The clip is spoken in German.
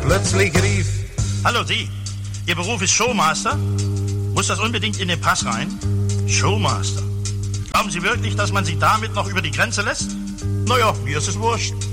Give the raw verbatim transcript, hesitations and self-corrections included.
plötzlich rief: Hallo Sie, Ihr Beruf ist Showmaster? Muss das unbedingt in den Pass rein? Showmaster. Glauben Sie wirklich, dass man Sie damit noch über die Grenze lässt? Naja, mir ist es wurscht.